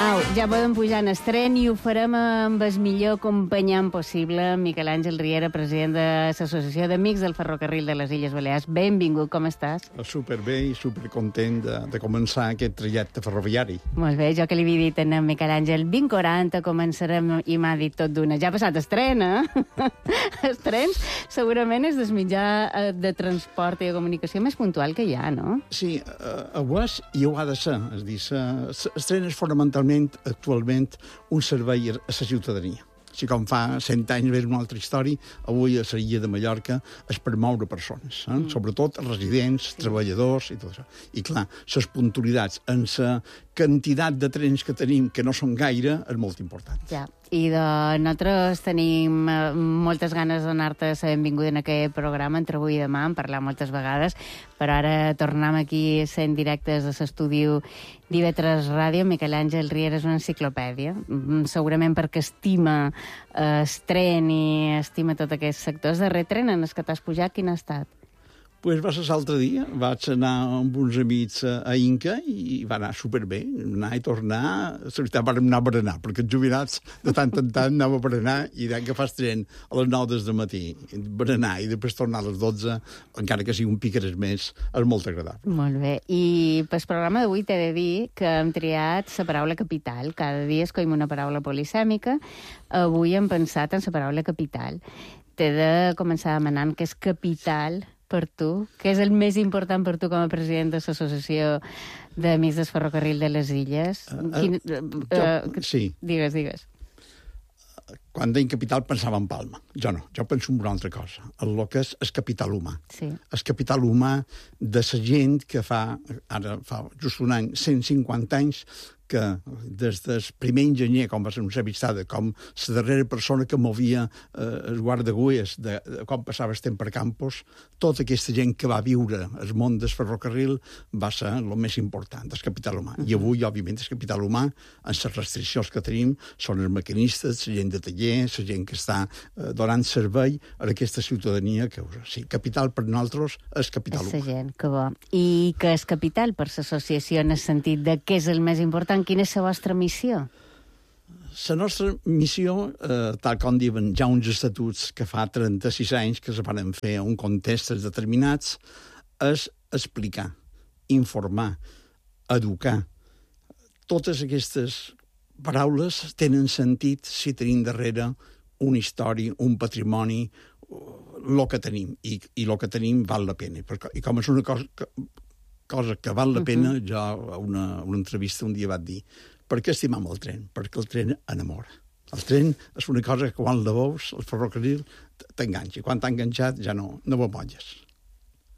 Au, ja podem pujar en estren i ho farem amb el millor acompanyant possible, Miquel Àngel Riera, president de l'Associació d'Amics del Ferrocarril de les Illes Balears. Benvingut, com estàs? Superbé i supercontent de començar aquest trajecte ferroviari. Molt bé, jo que li havia dit a en Miquel Àngel, 20:40 començarem i m'ha dit tot d'una. Ja ha passat estren, eh? Estrens segurament és el mitjà de transport i de comunicació més puntual que hi ha, no? Sí, ho és i ho ha de ser. És dir, estren és fonamentalment, actualment, un servei a la ciutadania. Si com fa 100 anys ves una altra història, avui a l'illa de Mallorca és per moure persones, sobretot residents, treballadors i tot això. I clar, les puntualitats en la quantitat de trens que tenim, que no són gaire, és molt important. Ja, i nosaltres tenim moltes ganes d'anar-te a la benvinguda en aquest programa, entre avui i demà, en parlar moltes vegades, però ara tornem aquí sent directes de l'estudi d'IV3 Ràdio. Miquel Àngel Riera és una enciclopèdia, segurament perquè estima el tren i estima tots aquests sectors. Darrer tren en el que t'has pujat, quin ha estat? Pues va ser l'altre dia, vaig anar amb uns amics a Inca i va anar superbé, anar i tornar. La veritat, vam anar a berenar, perquè els jubilats de tant en tant anava a berenar i que fas tren a les 9 del matí, berenar i després tornar a les 12, encara que sigui un piqueres més, és molt agradable. Molt bé. I pel programa d'avui t'he de dir que hem triat la paraula capital. Cada dia escollim una paraula polisèmica. Avui hem pensat en la paraula capital. T'he de començar demanant què és capital per tu, què és el més important per tu com a president de l'Associació d'Amics del Ferrocarril de les Illes? Sí. Digues. Quan deien capital pensava en Palma. Jo no, jo penso en una altra cosa. El que és el capital humà. Sí. El capital humà de la gent que fa just un any, 150 anys, que des del primer enginyer, com va ser un Savistada, com la darrera persona que movia el guardaguies, de com passava el temps per campos, tota aquesta gent que va viure el món del ferrocarril va ser el més important, el capital humà. I avui, òbviament, el capital humà, amb les restriccions que tenim, són els maquinistes, la gent de taller, la gent que està donant servei a aquesta ciutadania que usa. Sí, capital per nosaltres és capital humà. És la gent, que bo. I què és capital per l'associació en el sentit de què és el més important? Quina és la vostra missió? La nostra missió, tal com diuen ja uns estatuts que fa 36 anys que se van fer en contextes determinats, és explicar, informar, educar. Totes aquestes paraules tenen sentit si tenim darrere una història, un patrimoni, el que tenim. I el que tenim val la pena. I com és una cosa que val la pena, jo a una entrevista un dia vaig dir: per què estimam el tren? Perquè el tren enamora. El tren és una cosa que quan la veus, el ferrocarril t'enganxa. I quan t'ha enganxat ja no ho molles.